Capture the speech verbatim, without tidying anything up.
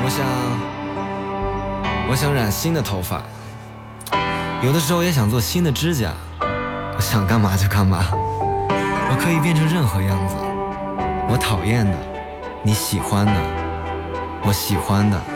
我想，我想染新的头发，有的时候也想做新的指甲。我想干嘛就干嘛，我可以变成任何样子。我讨厌的，你喜欢的，我喜欢的。